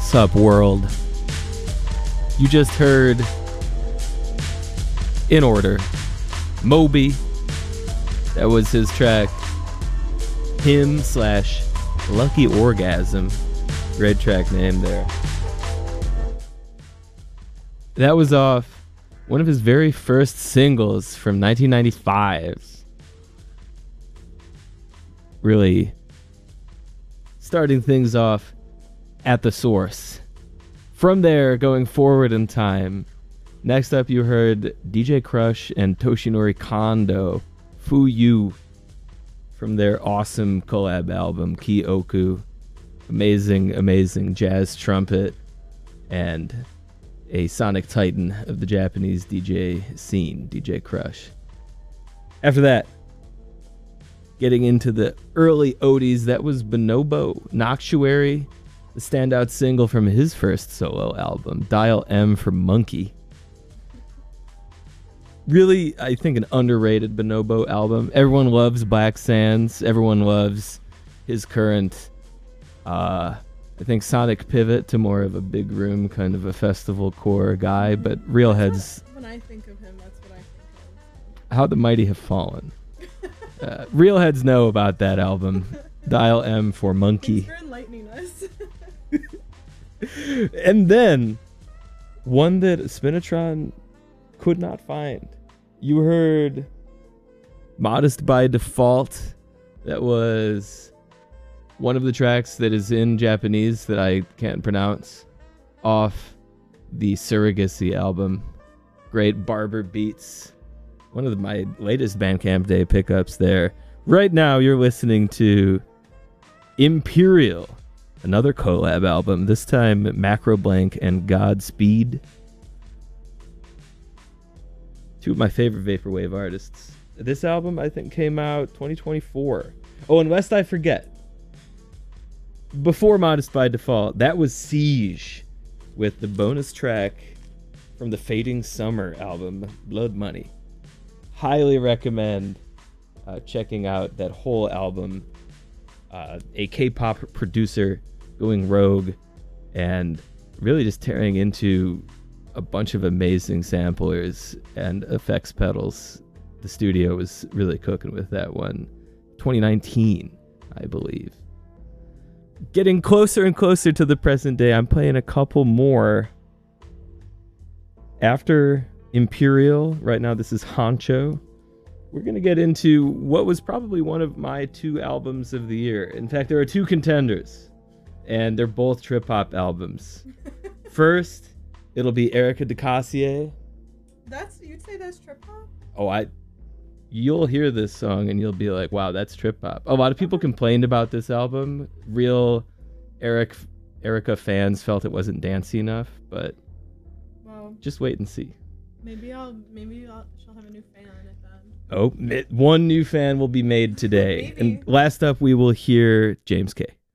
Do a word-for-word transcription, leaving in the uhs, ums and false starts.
Sup world. You just heard, in order, Moby. That was his track, Him slash Lucky Orgasm. Great track name there. That was off one of his very first singles from nineteen ninety-five. Really starting things off at the source. From there, going forward in time, next up you heard D J Crush and Toshinori Kondo, Fu Yu, from their awesome collab album, Ki-Oku. Amazing, amazing jazz trumpet and a sonic titan of the Japanese D J scene, D J Crush. After that, getting into the early oldies, that was Bonobo, Noctuary, the standout single from his first solo album, Dial M for Monkey. Really, I think an underrated Bonobo album. Everyone loves Black Sands. Everyone loves his current, uh, I think, sonic pivot to more of a big room, kind of a festival core guy. But Real Heads... When I think of him, that's what I think of. How the Mighty Have Fallen. uh, Real Heads know about that album. Dial M for Monkey. Thanks for enlightening us. And then, one that Spinatron could not find. You heard Modest by Default. That was one of the tracks that is in Japanese that I can't pronounce, off the Surrogacy album. Great Barber beats. One of the, my latest Bandcamp Day pickups there. Right now, you're listening to Imperial, another collab album, this time Macro Blank and Godspeed. Two of my favorite vaporwave artists. This album, I think, came out twenty twenty-four. Oh, and lest I forget, before Modest by Default, that was Siege with the bonus track from the Fading Summer album, Blood Money. Highly recommend uh, checking out that whole album. Uh, a K-pop producer going rogue and really just tearing into a bunch of amazing samplers and effects pedals. The studio was really cooking with that one. twenty nineteen, I believe. Getting closer and closer to the present day, I'm playing a couple more. After Imperial, right now this is Honcho. We're going to get into what was probably one of my two albums of the year. In fact, there are two contenders, and they're both trip-hop albums. First, it'll be Erica DeCassier. That's, you'd say that's trip-hop? Oh, I... You'll hear this song, and you'll be like, wow, that's trip-hop. A lot of people complained about this album. Real Eric, Erica fans felt it wasn't dancey enough, but well, just wait and see. Maybe I'll, maybe I'll, she'll have a new fan on it then. Oh, one new fan will be made today. And last up, we will hear James K.